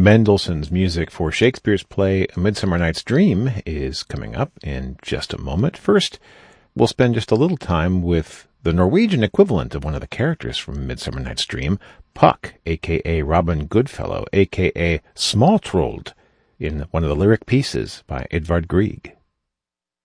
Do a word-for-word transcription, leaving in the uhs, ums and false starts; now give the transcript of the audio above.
Mendelssohn's music for Shakespeare's play A Midsummer Night's Dream is coming up in just a moment. First, we'll spend just a little time with the Norwegian equivalent of one of the characters from Midsummer Night's Dream, Puck, a k a. Robin Goodfellow, a k a. Smaltrold, in one of the lyric pieces by Edvard Grieg.